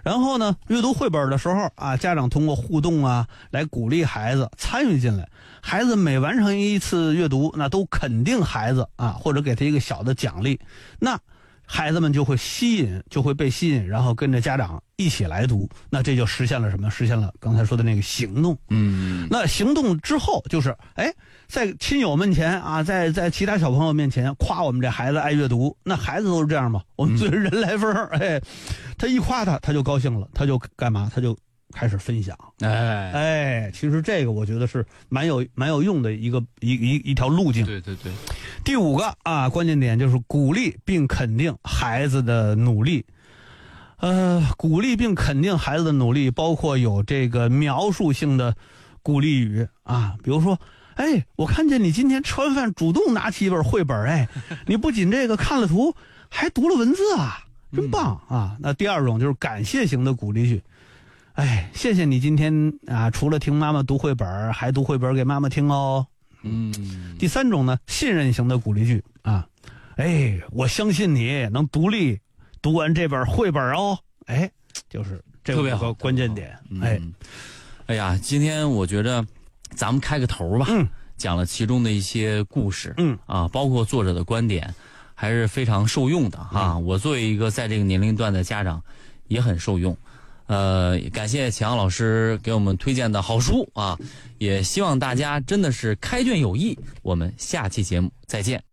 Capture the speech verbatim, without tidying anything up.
然后呢，阅读绘本的时候啊，家长通过互动啊，来鼓励孩子参与进来。孩子每完成一次阅读，那都肯定孩子啊，或者给他一个小的奖励，那孩子们就会吸引，就会被吸引，然后跟着家长一起来读，那这就实现了什么？实现了刚才说的那个行动。 嗯， 那行动之后就是，哎，在亲友面前啊，在在其他小朋友面前夸我们这孩子爱阅读，那孩子都是这样嘛，我们作为人来疯，嗯、哎，他一夸他，他就高兴了，他就干嘛？他就开始分享。 哎哎，其实这个我觉得是蛮有蛮有用的一个一一一条路径。 对对对。 第五个啊，关键点就是鼓励并肯定孩子的努力。呃，鼓励并肯定孩子的努力，包括有这个描述性的鼓励语啊，比如说，哎，我看见你今天吃完饭主动拿起一本绘本，哎，你不仅这个看了图，还读了文字啊，真棒啊！那第二种就是感谢型的鼓励句，哎，谢谢你今天啊，除了听妈妈读绘本，还读绘本给妈妈听哦。 嗯， 第三种呢，信任型的鼓励句啊，哎，我相信你能独立读完这本绘本哦，哎，就是这五个关键点。哎、 嗯，哎呀，今天我觉得咱们开个头吧， 嗯， 讲了其中的一些故事， 嗯啊，包括作者的观点，还是非常受用的哈、嗯。我作为一个在这个年龄段的家长，也很受用。呃，感谢钱阳老师给我们推荐的好书啊，也希望大家真的是开卷有益。我们下期节目再见。